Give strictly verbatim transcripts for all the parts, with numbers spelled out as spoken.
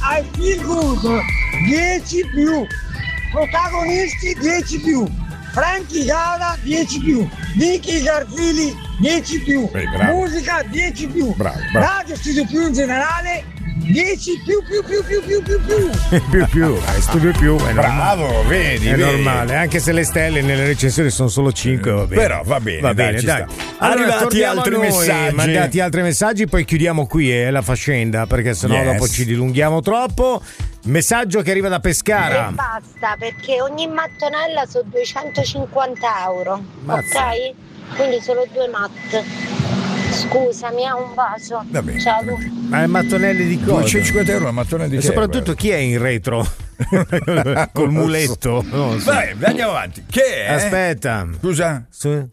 I Feel Good dieci più, protagonisti dieci più, Franchi Gala dieci più, Nicky Garzili dieci più, Beh, bravo. musica dieci più, Bravo, bravo. Radio Studio Più in generale dieci più più più più più più più più più, eh, studio più è normale. Bravo, vedi, è vedi. normale, anche se le stelle nelle recensioni sono solo cinque, va bene. Però va bene, va dai, bene, ci dai. sta. Allora, Arrivati torniamo altri a noi, messaggi. mandati altri messaggi, poi chiudiamo qui eh, la faccenda, perché sennò Yes. dopo ci dilunghiamo troppo. Messaggio che arriva da Pescara. E basta, perché ogni mattonella sono duecentocinquanta euro. Mazza. Ok? Quindi solo due matte. Scusami, ha un bacio. Va bene. Ciao. Ma è mattonelli di cosa? duecentocinquanta euro una mattone di E che, soprattutto chi è in retro? Col muletto. Non lo so. Vai, andiamo avanti. Che è? Aspetta. Scusa? Su-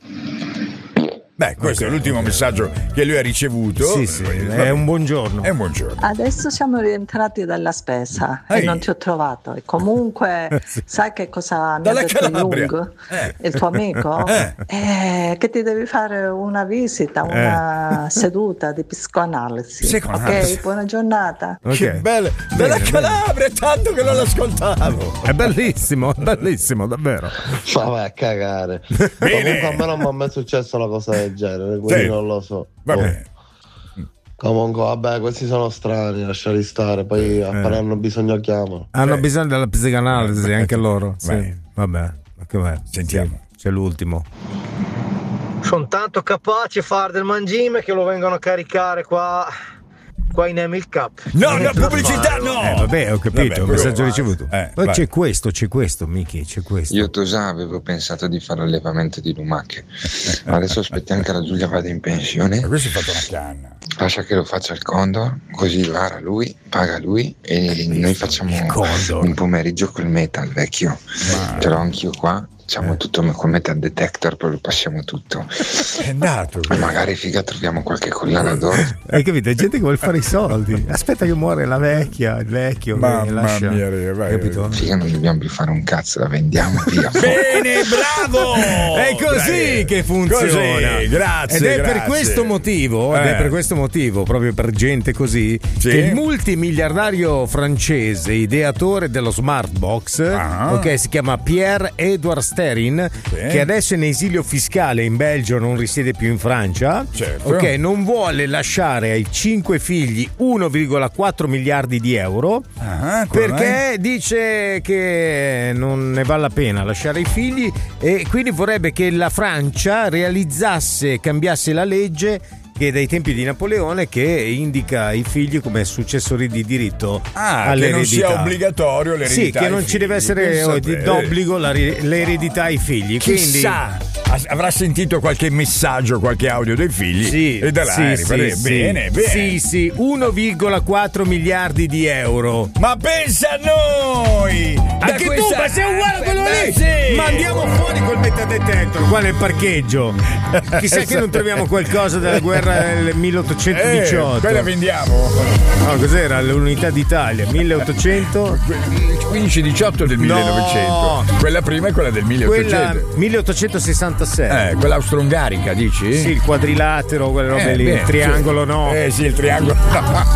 Beh, questo Ok, è l'ultimo ok. messaggio che lui ha ricevuto. Sì, sì, Va è bene. un buongiorno. È un buongiorno. Adesso siamo rientrati dalla spesa Ehi. e non ti ho trovato. E comunque, Sì. sai che cosa mi Dalla ha detto Calabria. Jung, Eh. il tuo amico? Eh. Eh, che ti devi fare una visita, una seduta di psicoanalisi. Psicoanalisi. Ok, buona giornata. Ok. Che bello. Dalla Bene, Calabria, tanto che non l'ascoltavo. È bellissimo, è bellissimo, davvero. Ma vai a cagare. Bene. Comunque a me non mi è mai successo una cosa del genere, quindi Sì. non lo so. Va Oh. bene. Comunque, vabbè, questi sono strani, lasciali stare, poi appena hanno bisogno chiamano. Hanno Ok. bisogno della psicanalisi anche loro. Sì, Vai. vabbè. Che vai. Sentiamo. Sì, c'è l'ultimo. Sono tanto capaci a fare del mangime che lo vengono a caricare qua, qua in Emil Cup. No, no, pubblicità no. Eh, vabbè, ho capito, Vabbè, un quello messaggio va. ricevuto. Eh, Poi vai. c'è questo, c'è questo, Miki, c'è questo. Io Tosà avevo pensato di fare allevamento di lumache, ma adesso aspettiamo che la Giulia vada in pensione, Ma questo è fatto una canna. lascia che lo faccia il Condor, così lara lui, paga lui e noi facciamo Condor. un pomeriggio col metal vecchio. Ce l'ho anch'io qua, facciamo tutto col metal detector, poi lo passiamo tutto. È andato. Magari figa troviamo qualche collana d'oro. Hai capito? È gente che vuole fare i soldi. Aspetta che muore la vecchia, il vecchio. Mamma che lascia. mia, vai. Capito? Figa non dobbiamo più fare un cazzo, la vendiamo via. Bene, bravo! È così Bravi. che funziona. Così, grazie. Ed è grazie. per questo motivo, ed Eh. è per questo motivo, proprio per gente così, Sì. che il multimiliardario francese, ideatore dello smart box, Ah. ok, si chiama Pierre-Edouard Sterin, Sì. che adesso è in esilio fiscale in Belgio, non risiede più in Francia. Certo. Ok, non vuole lasciare ai cinque figli uno virgola quattro miliardi di euro. Ah, come mai? Perché dice che non ne vale la pena lasciare i figli e quindi vorrebbe che la Francia realizzasse, cambiasse la legge che dai tempi di Napoleone, che indica i figli come successori di diritto Ah, che all'eredità. non sia obbligatorio l'eredità. Sì, che ai non ci figli. deve essere Pensa oh, te. di- d'obbligo la ri- l'eredità ai figli. Chissà, as- avrà sentito qualche messaggio, qualche audio dei figli Sì, e da là sì, ripare- sì, bene, sì. bene. Sì, sì, uno virgola quattro miliardi di euro. Ma pensa a noi! Da Anche tu, questa- ma sei uguale a quello Beh, lì! sì. Ma andiamo fuori col metadetector, qua nel parcheggio. Chissà che non troviamo qualcosa della guerra del milleottocentodiciotto. Eh, quella vendiamo. No, cos'era? L'unità d'Italia, milleottocento. quindici diciotto del millenovecento. No. Quella prima è quella del Quella milleottocento. milleottocentosessantasei. Eh, quella austro-ungarica, dici? Sì, il quadrilatero, quelle robe Eh, lì, beh, il triangolo sì. no. Eh sì, il triangolo no.